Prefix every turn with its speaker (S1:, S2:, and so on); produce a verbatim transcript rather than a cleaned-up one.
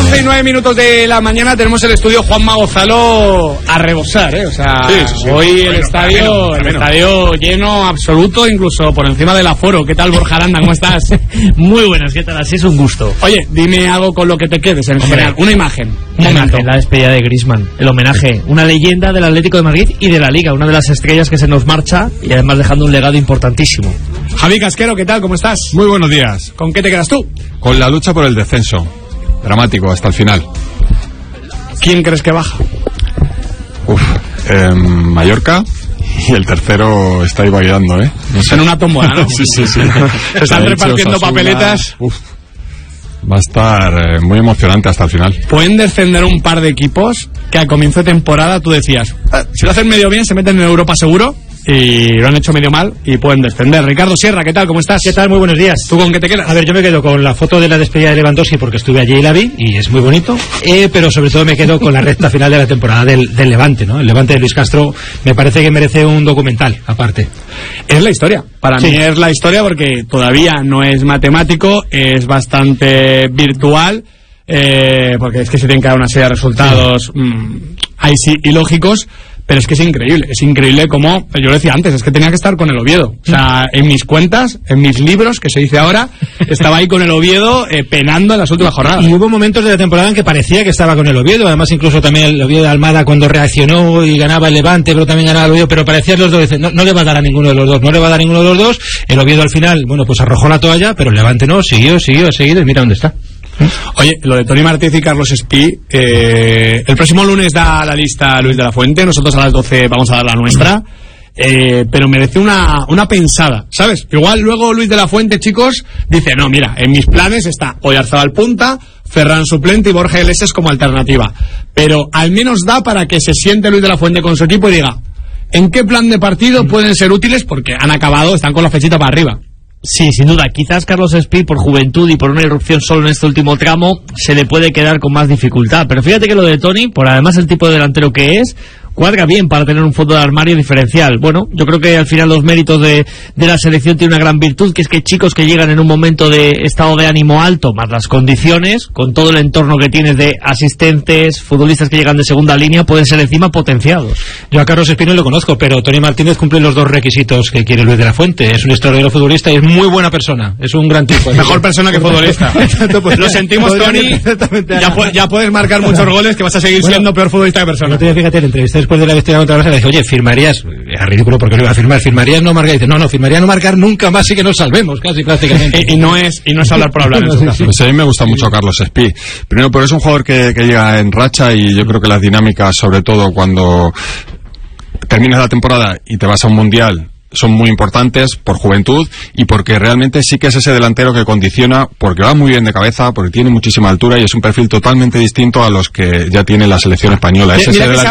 S1: doce y nueve minutos de la mañana tenemos el estudio Juanma Gonzalo a rebosar, ¿eh? O sea, sí, sí, sí. hoy bueno, el estadio menos, el menos. estadio lleno absoluto, incluso por encima del aforo. ¿Qué tal, Borja Aranda? ¿Cómo estás?
S2: Muy buenas, ¿qué tal? Así es un gusto.
S1: Oye, dime algo con lo que te quedes en general. Una imagen. Un
S2: una
S1: momento.
S2: Imagen, la despedida de Griezmann, el homenaje, una leyenda del Atlético de Madrid y de la Liga, una de las estrellas que se nos marcha y además dejando un legado importantísimo.
S1: Javi Casquero, ¿qué tal? ¿Cómo estás?
S3: Muy buenos días.
S1: ¿Con qué te quedas tú?
S3: Con la lucha por el descenso. Dramático hasta el final.
S1: ¿Quién crees que baja?
S3: Uf, eh, Mallorca. Y el tercero está ahí bailando, ¿eh?
S1: No sé. En una tómbola, ¿no?
S3: sí, sí, sí.
S1: Están repartiendo Osasuna, papeletas.
S3: Uf. Va a estar eh, muy emocionante hasta el final.
S1: Pueden descender un par de equipos que al comienzo de temporada tú decías, eh, si lo hacen medio bien se meten en Europa seguro, y lo han hecho medio mal y pueden descender. Ricardo Sierra, ¿qué tal? ¿Cómo estás?
S4: ¿Qué tal? Muy buenos días.
S1: ¿Tú con qué te quedas?
S4: A ver, yo me quedo con la foto de la despedida de Lewandowski porque estuve allí y la vi y es muy bonito, eh, pero sobre todo me quedo con la recta final de la temporada del, del Levante, ¿no? El Levante de Luis Castro me parece que merece un documental aparte.
S1: Es la historia. Para sí. mí es la historia porque todavía no es matemático, es bastante virtual, eh, porque es que se tienen que dar una serie de resultados sí. mmm, ahí sí ilógicos. Pero es que es increíble, es increíble como, yo lo decía antes, es que tenía que estar con el Oviedo. O sea, en mis cuentas, en mis libros, que se dice ahora, estaba ahí con el Oviedo eh, penando en las últimas jornadas.
S4: Y hubo momentos de la temporada en que parecía que estaba con el Oviedo, además incluso también el Oviedo de Almada cuando reaccionó y ganaba el Levante, pero también ganaba el Oviedo, pero parecían los dos, no, no le va a dar a ninguno de los dos, no le va a dar a ninguno de los dos. El Oviedo al final, bueno, pues arrojó la toalla, pero el Levante no, siguió, siguió, seguido y mira dónde está.
S1: Oye, lo de Toni Martínez y Carlos Espí, eh, el próximo lunes da la lista Luis de la Fuente, nosotros a las doce vamos a dar la nuestra, eh, pero merece una, una pensada, ¿sabes? Igual luego Luis de la Fuente, chicos, dice, no, mira, en mis planes está Oyarzabal punta, Ferran suplente y Borja Iglesias como alternativa, pero al menos da para que se siente Luis de la Fuente con su equipo y diga, ¿en qué plan de partido pueden ser útiles? Porque han acabado, están con la flechita para arriba.
S2: Sí, sin duda, quizás Carlos Espí por juventud y por una irrupción solo en este último tramo se le puede quedar con más dificultad, pero fíjate que lo de Toni, por además el tipo de delantero que es, cuadra bien para tener un fondo de armario diferencial. Bueno, yo creo que al final los méritos de, de la selección tienen una gran virtud, que es que chicos que llegan en un momento de estado de ánimo alto, más las condiciones, con todo el entorno que tienes de asistentes, futbolistas que llegan de segunda línea, pueden ser encima potenciados.
S4: Yo a Carlos Espí no lo conozco, pero Toni Martínez cumple los dos requisitos que quiere Luis de la Fuente. Es un extraordinario futbolista y es muy buena persona, es un gran tipo.
S1: Mejor persona que futbolista.
S4: pues,
S1: lo sentimos, Toni, ya, pu- ya puedes marcar muchos goles, que vas a seguir bueno, siendo peor futbolista que persona.
S4: No te fíjate, la entrevista después de la victoria contra Barça le dije, oye, firmarías, es ridículo porque lo iba a firmar, firmarías no marcar, y dice, no, no, firmaría no marcar nunca más y que nos salvemos, casi prácticamente.
S1: y, y no es y no es hablar por hablar.
S3: no,
S1: en
S3: sí,
S1: caso.
S3: Pues a mí me gusta mucho Carlos Espí. Primero, porque es un jugador que, que llega en racha y yo creo que las dinámicas, sobre todo cuando terminas la temporada y te vas a un mundial, son muy importantes por juventud y porque realmente sí que es ese delantero que condiciona, porque va muy bien de cabeza, porque tiene muchísima altura y es un perfil totalmente distinto a los que ya tiene la selección española. Es ese delantero